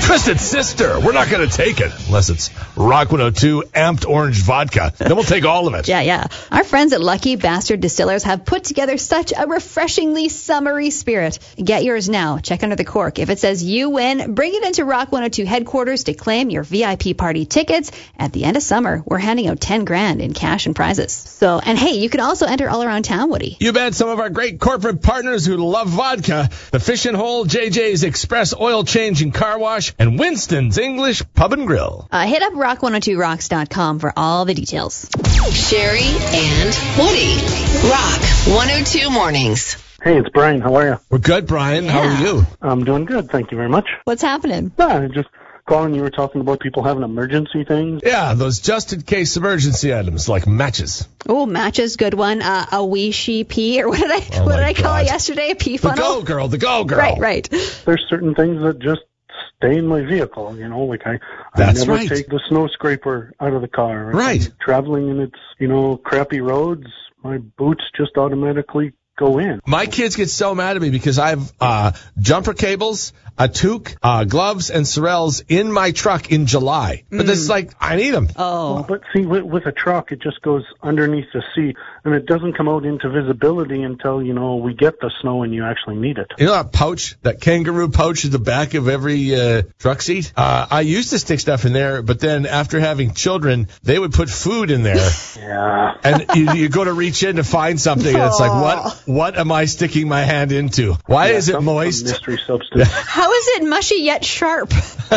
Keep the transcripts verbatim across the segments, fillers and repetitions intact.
Twisted Sister. We're not going to take it unless it's Rock one oh two amped orange vodka. Then we'll take all of it. Yeah, yeah. Our friends at Lucky Bastard Distillers have put together such a refreshingly summery spirit. Get yours now. Check under the cork. If it says you win, bring it into Rock one oh two headquarters to claim your V I P party tickets. At the end of summer, we're handing out ten grand in cash and prizes. So, and hey, you can also enter all around town, Woody. You bet. Some of our great corporate partners who love vodka, the Fishing Hole, J J's Express Oil Change and Car Wash, and Winston's English Pub and Grill. Uh, hit up rock one oh two rocks dot com for all the details. Sherry and Woody. Rock one oh two Mornings. Hey, it's Brian. How are you? We're good, Brian. Yeah. How are you? I'm doing good. Thank you very much. What's happening? Yeah, just calling. You were talking about people having emergency things. Yeah, those just-in-case emergency items like matches. Oh, matches, good one. Uh, a wee she pee, or what did I Oh what did my I call God. it yesterday? A pee The funnel? go girl, the go girl. Right, right. There's certain things that just stay in my vehicle. You know, like I, That's I never right. take the snow scraper out of the car. If Right. I'm traveling and it's, you know, crappy roads, my boots just automatically go in. My kids get so mad at me because I have uh, jumper cables, a toque, uh, gloves, and Sorels in my truck in July. But this is like, I need them. Oh. But see, with, with a truck, it just goes underneath the seat, and it doesn't come out into visibility until, you know, we get the snow and you actually need it. You know that pouch, that kangaroo pouch at the back of every uh, truck seat? Uh, I used to stick stuff in there, but then after having children, they would put food in there. Yeah. And you, you go to reach in to find something, and it's like, what What am I sticking my hand into? Why Yeah, is it some- some moist? mystery substance. How is it mushy yet sharp?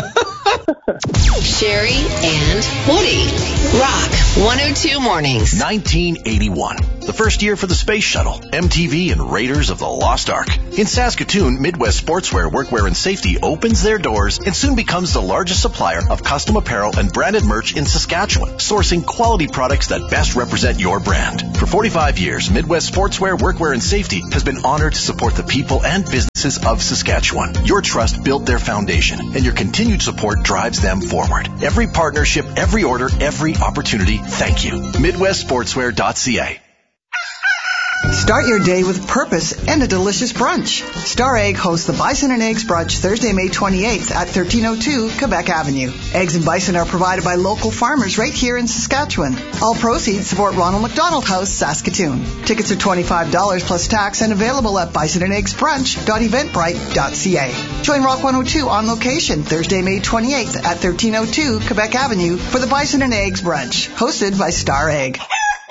Sherry and Woody. Rock one oh two Mornings. nineteen eighty-one, the first year for the Space Shuttle, M T V, and Raiders of the Lost Ark. In Saskatoon, Midwest Sportswear, Workwear, and Safety opens their doors and soon becomes the largest supplier of custom apparel and branded merch in Saskatchewan, sourcing quality products that best represent your brand. For forty-five years, Midwest Sportswear, Workwear, and Safety has been honored to support the people and businesses of Saskatchewan. Your trust built their foundation, and your continued support drives them forward. Every partnership, every order, every opportunity, thank you. Midwest Sportswear dot C A. Start your day with purpose and a delicious brunch. Star Egg hosts the Bison and Eggs Brunch Thursday, May twenty-eighth at thirteen oh two Quebec Avenue. Eggs and bison are provided by local farmers right here in Saskatchewan. All proceeds support Ronald McDonald House, Saskatoon. Tickets are twenty-five dollars plus tax and available at bison and eggs brunch dot eventbrite dot c a. Join Rock one oh two on location Thursday, May twenty-eighth at thirteen oh two Quebec Avenue for the Bison and Eggs Brunch, hosted by Star Egg.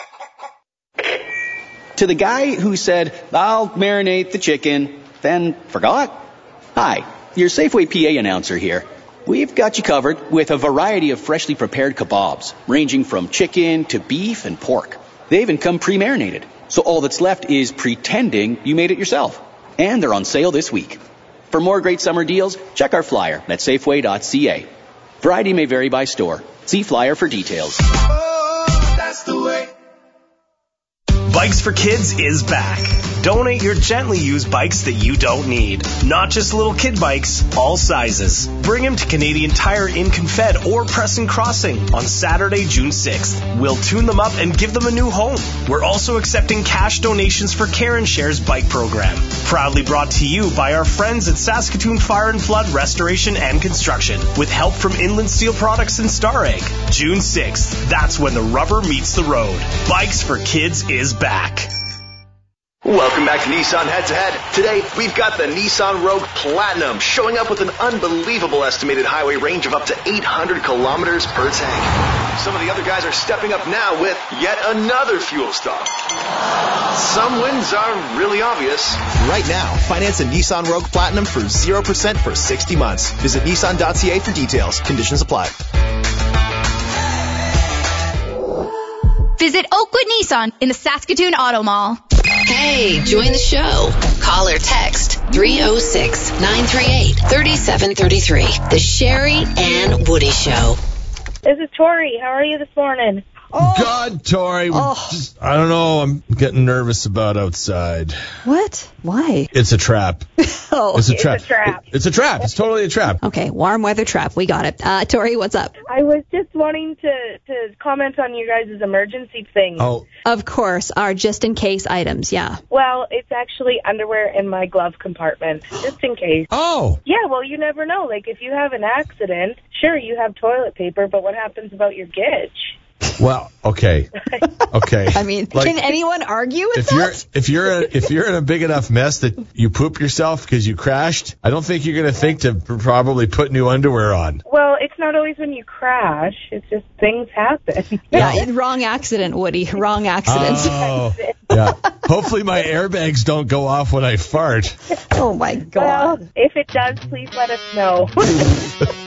To the guy who said, I'll marinate the chicken, then forgot? Hi, your Safeway P A announcer here. We've got you covered with a variety of freshly prepared kebabs, ranging from chicken to beef and pork. They even come pre-marinated, so all that's left is pretending you made it yourself. And they're on sale this week. For more great summer deals, check our flyer at safeway dot c a. Variety may vary by store. See flyer for details. Oh, that's the way. Bikes for Kids is back. Donate your gently used bikes that you don't need. Not just little kid bikes, all sizes. Bring them to Canadian Tire in Confed or Preston Crossing on Saturday, June sixth. We'll tune them up and give them a new home. We're also accepting cash donations for Karen Share's bike program. Proudly brought to you by our friends at Saskatoon Fire and Flood Restoration and Construction with help from Inland Steel Products and Star Egg. June sixth. That's when the rubber meets the road. Bikes for Kids is back. Welcome back to Nissan Head to Head. Today, we've got the Nissan Rogue Platinum showing up with an unbelievable estimated highway range of up to eight hundred kilometers per tank. Some of the other guys are stepping up now with yet another fuel stop. Some wins are really obvious. Right now, finance a Nissan Rogue Platinum for zero percent for sixty months. Visit Nissan dot c a for details. Conditions apply. Visit Oakwood Nissan in the Saskatoon Auto Mall. Hey, join the show. Call or text three oh six, nine three eight, three seven three three. The Sherry and Woody Show. This is Tori. How are you this morning? Oh. God, Tori. Oh. Just, I don't know. I'm getting nervous about outside. What? Why? It's a trap. Oh, It's a It's trap. a trap. It- it's a trap. It's totally a trap. Okay, warm weather trap. We got it. Uh, Tori, what's up? I was just wanting to, to comment on you guys' emergency thing. Oh, Of course, our just-in-case items, yeah. Well, it's actually underwear in my glove compartment, just in case. oh. Yeah, well, you never know. Like, if you have an accident, sure, you have toilet paper, but what happens about your gitch? Well, okay. Okay. I mean, Like, can anyone argue with if that? you're if you're a, if you're in a big enough mess that you poop yourself because you crashed, I don't think you're going to think to probably put new underwear on. Well, it's not always when you crash. It's just things happen. Yeah, wrong accident, Woody. Wrong accident. Oh, yeah. Hopefully my airbags don't go off when I fart. Oh, my God. Well, if it does, please let us know.